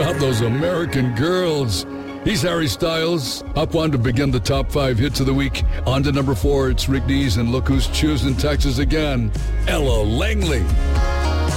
about those American girls? He's Harry Styles. Up one to begin the top 5 hits of the week. On to number 4, it's Rick Dees, and look who's choosing Texas again. Ella Langley.